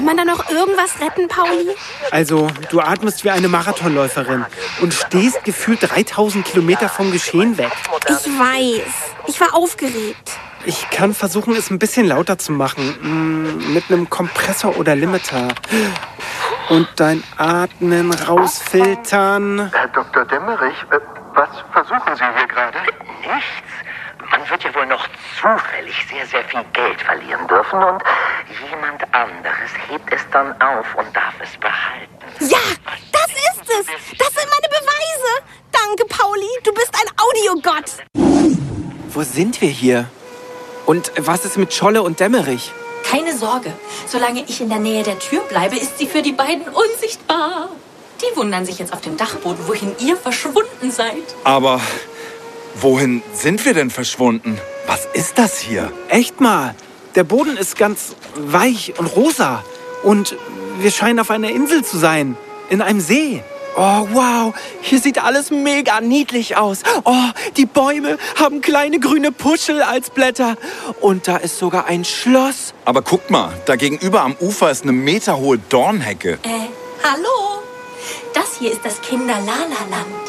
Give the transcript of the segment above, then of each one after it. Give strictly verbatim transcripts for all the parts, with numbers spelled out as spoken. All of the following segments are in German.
Kann man da noch irgendwas retten, Pauli? Also, du atmest wie eine Marathonläuferin und stehst gefühlt dreitausend Kilometer vom Geschehen weg. Ich weiß. Ich war aufgeregt. Ich kann versuchen, es ein bisschen lauter zu machen. Mm, mit einem Kompressor oder Limiter. Und dein Atmen rausfiltern. Herr Doktor Demmerich, äh, was versuchen Sie hier gerade? Nichts. Man wird ja wohl noch zufällig sehr, sehr viel Geld verlieren dürfen und jemand anderes hebt es dann auf und darf es behalten. Ja, das ist es. Das sind meine Beweise. Danke, Pauli. Du bist ein Audiogott. Wo sind wir hier? Und was ist mit Scholle und Demmerich? Keine Sorge. Solange ich in der Nähe der Tür bleibe, ist sie für die beiden unsichtbar. Die wundern sich jetzt auf dem Dachboden, wohin ihr verschwunden seid. Aber wohin sind wir denn verschwunden? Was ist das hier? Echt mal. Der Boden ist ganz weich und rosa. Und wir scheinen auf einer Insel zu sein. In einem See. Oh, wow. Hier sieht alles mega niedlich aus. Oh, die Bäume haben kleine grüne Puschel als Blätter. Und da ist sogar ein Schloss. Aber guck mal, da gegenüber am Ufer ist eine meterhohe Dornhecke. Äh, hallo? Das hier ist das Kinder-Lala-Land.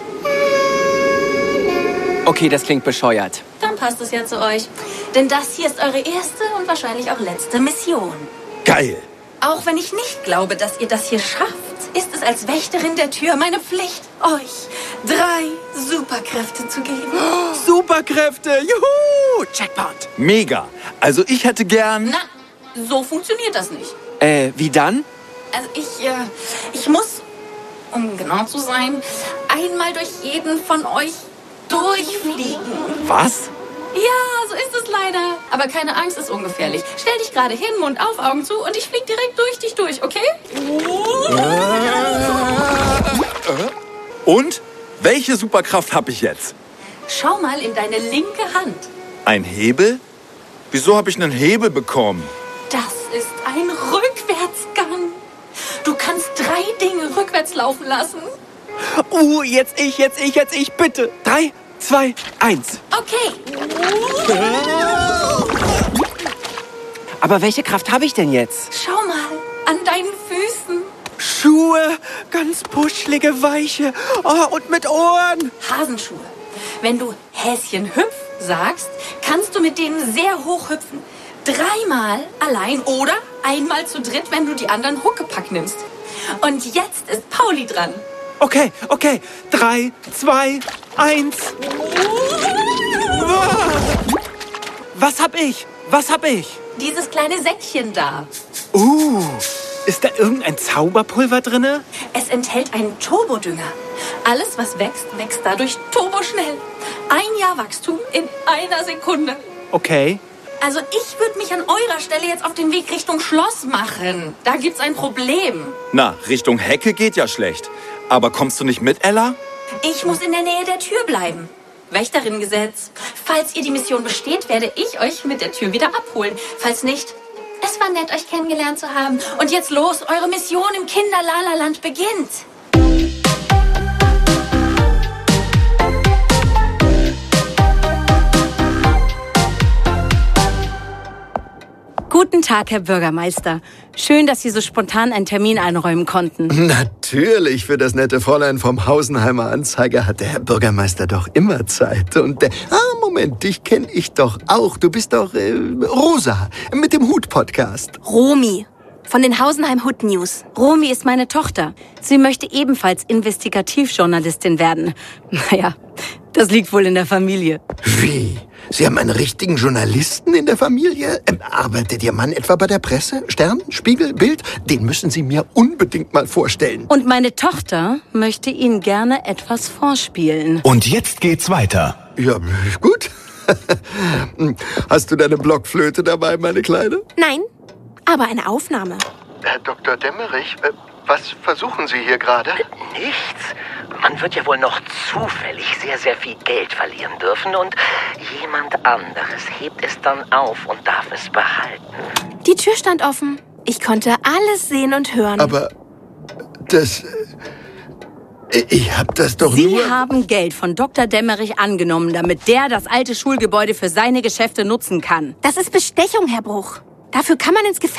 Okay, das klingt bescheuert. Dann passt es ja zu euch. Denn das hier ist eure erste und wahrscheinlich auch letzte Mission. Geil. Auch wenn ich nicht glaube, dass ihr das hier schafft, ist es als Wächterin der Tür meine Pflicht, euch drei Superkräfte zu geben. Oh, Superkräfte, juhu, Jackpot. Mega. Also ich hätte gern... Na, so funktioniert das nicht. Äh, wie dann? Also ich, äh, ich muss, um genau zu sein, einmal durch jeden von euch durchfliegen. Was? Ja, so ist es leider. Aber keine Angst, ist ungefährlich. Stell dich gerade hin, Mund auf, Augen zu und ich flieg direkt durch dich durch, okay? Und? Welche Superkraft habe ich jetzt? Schau mal in deine linke Hand. Ein Hebel? Wieso habe ich einen Hebel bekommen? Das ist ein Rückwärtsgang. Du kannst drei Dinge rückwärts laufen lassen. Uh, jetzt ich, jetzt ich, jetzt ich, bitte. Drei, zwei, eins. Okay. Aber welche Kraft habe ich denn jetzt? Schau mal an deinen Füßen. Schuhe, ganz puschlige, weiche. Oh, und mit Ohren. Hasenschuhe. Wenn du Häschen hüpf sagst, kannst du mit denen sehr hoch hüpfen. Dreimal allein oder einmal zu dritt, wenn du die anderen Huckepack nimmst. Und jetzt ist Pauli dran. Okay, okay. Drei, zwei, eins. Was hab ich? Was hab ich? Dieses kleine Säckchen da. Uh, ist da irgendein Zauberpulver drinne? Es enthält einen Turbodünger. Alles, was wächst, wächst dadurch turboschnell. Ein Jahr Wachstum in einer Sekunde. Okay. Also ich würde mich an eurer Stelle jetzt auf den Weg Richtung Schloss machen. Da gibt's ein Problem. Na, Richtung Hecke geht ja schlecht. Aber kommst du nicht mit, Ella? Ich muss in der Nähe der Tür bleiben. Wächterinnengesetz. Falls ihr die Mission besteht, werde ich euch mit der Tür wieder abholen. Falls nicht, es war nett, euch kennengelernt zu haben. Und jetzt los, eure Mission im Kinder-Lala-Land beginnt. Guten Tag, Herr Bürgermeister. Schön, dass Sie so spontan einen Termin einräumen konnten. Natürlich, für das nette Fräulein vom Hausenheimer Anzeiger hat der Herr Bürgermeister doch immer Zeit. Und der, ah, Moment, dich kenne ich doch auch. Du bist doch äh, Rosa mit dem Hut-Podcast. Romy von den Hausenheim Hood News. Romy ist meine Tochter. Sie möchte ebenfalls Investigativjournalistin werden. Naja, das liegt wohl in der Familie. Wie? Sie haben einen richtigen Journalisten in der Familie? Ähm, arbeitet Ihr Mann etwa bei der Presse? Stern, Spiegel, Bild? Den müssen Sie mir unbedingt mal vorstellen. Und meine Tochter möchte Ihnen gerne etwas vorspielen. Und jetzt geht's weiter. Ja, gut. Hast du deine Blockflöte dabei, meine Kleine? Nein, aber eine Aufnahme. Herr Doktor Demmerich, äh, was versuchen Sie hier gerade? Nichts. Man wird ja wohl noch zufällig sehr, sehr viel Geld verlieren dürfen und jemand anderes hebt es dann auf und darf es behalten. Die Tür stand offen. Ich konnte alles sehen und hören. Aber das... Ich hab das doch Sie nur... Sie haben Geld von Doktor Demmerich angenommen, damit der das alte Schulgebäude für seine Geschäfte nutzen kann. Das ist Bestechung, Herr Bruch. Dafür kann man ins Gefängnis.